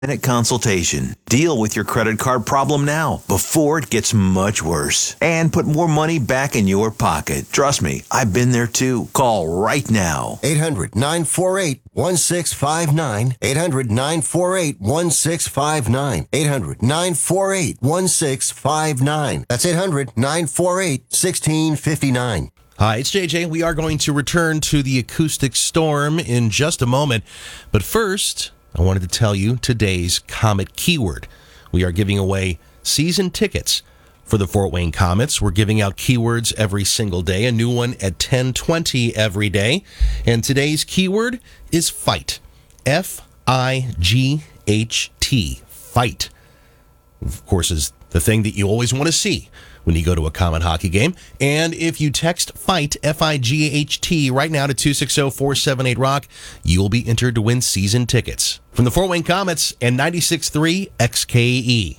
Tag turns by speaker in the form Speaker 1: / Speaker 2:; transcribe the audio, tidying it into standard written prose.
Speaker 1: Minute consultation. Deal with your credit card problem now before it gets much worse. And put more money back in your pocket. Trust me, I've been there too. Call right now.
Speaker 2: 800-948-1659. 800-948-1659. 800-948-1659. That's 800-948-1659.
Speaker 3: Hi, it's JJ. We are going to return to the acoustic storm in just a moment. But first, I wanted to tell you today's Comet keyword. We are giving away season tickets for the Fort Wayne Komets. We're giving out keywords every single day, a new one at 10:20 every day. And today's keyword is fight. F-I-G-H-T. Fight. Of course, is the thing that you always want to see when you go to a Comet hockey game. And if you text FIGHT, F-I-G-H-T, right now to 260-478-ROCK, you'll be entered to win season tickets from the Fort Wayne Komets and 96.3 XKE.